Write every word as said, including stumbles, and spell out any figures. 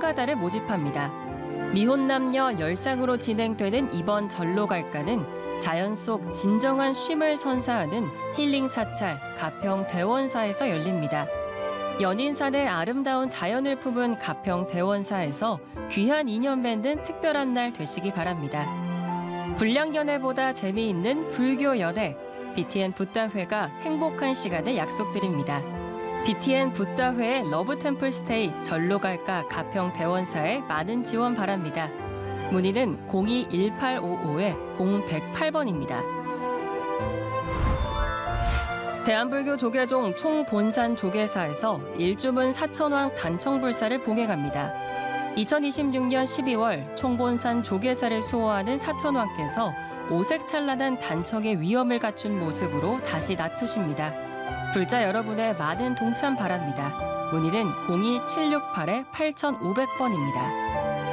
참가자를 모집합니다. 미혼 남녀 열상으로 진행되는 이번 절로 갈까는 자연 속 진정한 쉼을 선사하는 힐링 사찰 가평 대원사에서 열립니다. 연인산의 아름다운 자연을 품은 가평 대원사에서 귀한 인연 맺는 특별한 날 되시기 바랍니다. 불량 연애보다 재미있는 불교 연애, 비티엔 붓다회가 행복한 시간을 약속드립니다. 비티엔 붓다회의 러브템플 스테이 절로 갈까 가평 대원사에 많은 지원 바랍니다. 문의는 공이 일팔오오 공백팔 번입니다. 대한불교 조계종 총본산 조계사에서 일주문 사천왕 단청불사를 봉행합니다. 이천이십육 년 십이월 총본산 조계사를 수호하는 사천왕께서 오색찬란한 단청의 위엄을 갖춘 모습으로 다시 나투십니다. 불자 여러분의 많은 동참 바랍니다. 문의는 공이 칠육팔 팔오공 공 번입니다.